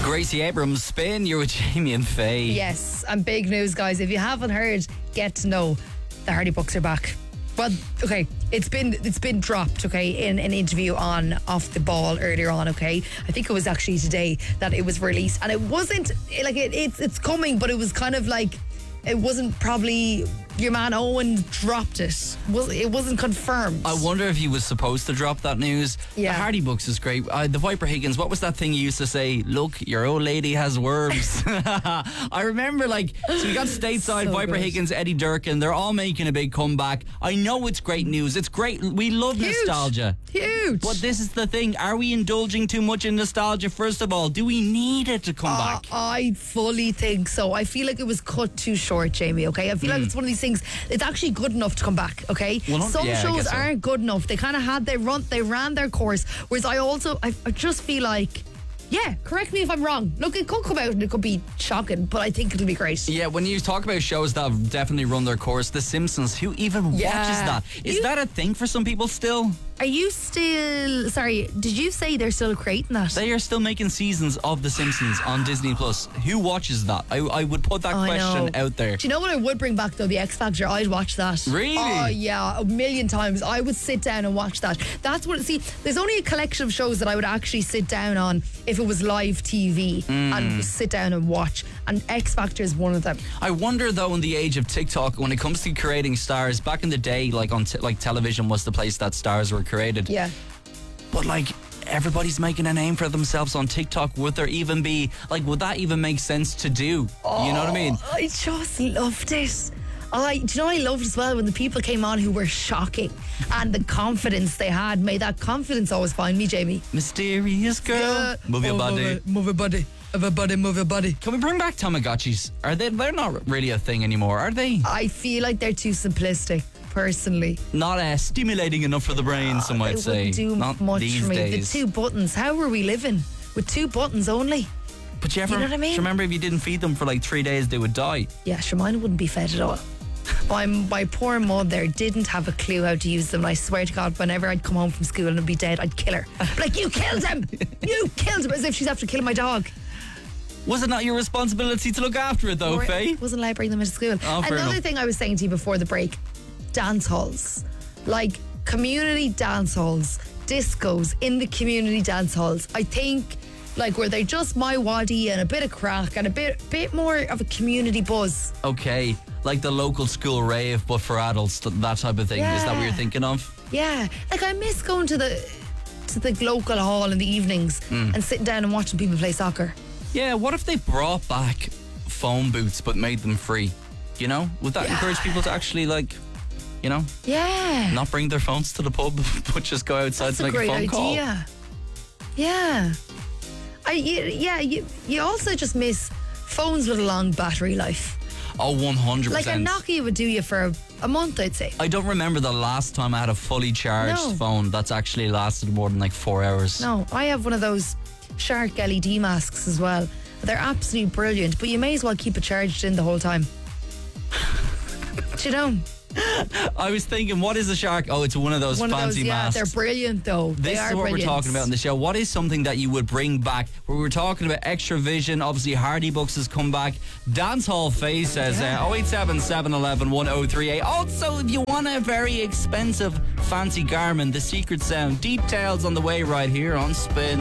Gracie Abrams, Spin. You're with Jamie and Faye. Yes, and big news, guys. If you haven't heard, get to know the Hardy Bucks are back. Well, okay, it's been dropped, okay, in an interview on Off the Ball earlier on, okay. I think it was actually today that it was released, and it wasn't like it's coming, but it was kind of like it wasn't probably. Your man Owen dropped it. It wasn't confirmed. I wonder if he was supposed to drop that news. Yeah. The Hardy Bucks is great. The Viper Higgins, what was that thing you used to say? Look, your old lady has worms. I remember, so we got stateside, So Viper good. Higgins, Eddie Durkin. They're all making a big comeback. I know it's great news. It's great. We love Huge. nostalgia. Huge. But this is the thing. Are we indulging too much in nostalgia, first of all? Do we need it to come back? I fully think so. I feel like it was cut too short, Jamie, okay? I feel like it's one of these things, it's actually good enough to come back, okay? Well, Some yeah, I shows guess so. aren't good enough. They kind of they ran their course. Whereas I just feel like, yeah, correct me if I'm wrong. Look, it could come out and it could be shocking, but I think it'll be great. Yeah, when you talk about shows that have definitely run their course, The Simpsons, who even watches that? Is that a thing for some people still? Are you still, sorry, did you say they're still creating that? They are still making seasons of The Simpsons on Disney Plus. Who watches that? I would put that question out there. Do you know what I would bring back though? The X Factor. I'd watch that. Really? Oh yeah, a million times. I would sit down and watch that. That's what. See, there's only a collection of shows that I would actually sit down on if it was live TV and sit down and watch. And X Factor is one of them. I wonder though, in the age of TikTok, when it comes to creating stars, back in the day, on television was the place that stars were created. Yeah. But everybody's making a name for themselves on TikTok. Would there even be would that even make sense to do? You know what I mean? I just loved it. Do you know what I loved as well? When the people came on who were shocking and the confidence they had. May that confidence always find me, Jamie. Mysterious girl. Yeah. Move your body. Move your body. Everybody move your body. Can we bring back Tamagotchis? They're not really a thing anymore, are they? I feel like they're too simplistic, personally. Not stimulating enough for the brain, some might It say. wouldn't do Not much these for me. days. The 2 buttons. How were we living with 2 buttons only? But you know what I mean? remember if you didn't feed them for 3 days, they would die. Yeah, sure, mine wouldn't be fed at all. My poor mum there didn't have a clue how to use them. And I swear to God, whenever I'd come home from school and it'd be dead, I'd kill her. You killed him! You killed him! As if she's after killing my dog. Was it not your responsibility to look after it though, Or Faye? wasn't allowed to bring them into school. Oh, fair Another enough. thing I was saying to you before the break, dance halls. Community dance halls, discos in the community dance halls. I think where they're just my waddy and a bit of crack and a bit more of a community buzz. Okay, like the local school rave, but for adults, that type of thing. Is that what you're thinking of? Yeah, I miss going to the local hall in the evenings and sitting down and watching people play soccer. Yeah, what if they brought back phone booths but made them free? Would that encourage people to actually Yeah, not bring their phones to the pub but just go outside to make a phone call? idea. Yeah, you also just miss phones with a long battery life. Oh, 100%. Like a Nokia would do you for a month, I'd say. I don't remember the last time I had a fully charged phone that's actually lasted more than 4 hours. No, I have one of those Shark LED masks as well. They're absolutely brilliant, but you may as well keep it charged in the whole time. Do you know? I was thinking, what is a Shark? Oh, it's one of those fancy masks. They're brilliant though. This they is are what brilliant. we're talking about in the show. What is something that you would bring back? We were talking about Extra Vision. Obviously, Hardy Bucks has come back. Dancehall Faye says 087 711 1038. Also, if you want a very expensive fancy garment, the Secret Sound. Deep Tales on the way right here on Spin.